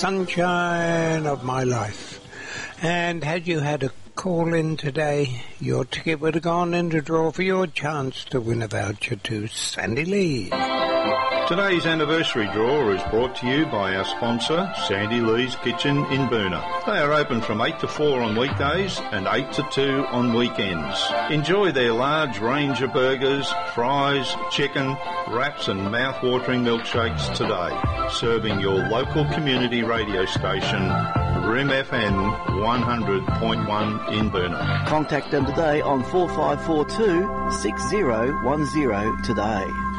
sunshine of my life. And had you had a call in today, your ticket would have gone in to draw for your chance to win a voucher to Sandy Lee. Today's anniversary draw is brought to you by our sponsor, Sandy Lee's Kitchen in Boonah. They are open from 8 to 4 on weekdays and 8 to 2 on weekends. Enjoy their large range of burgers, fries, chicken, wraps and mouth-watering milkshakes today. Serving your local community radio station, Rim FM 100.1 in Boonah. Contact them today on 4542 6010 today.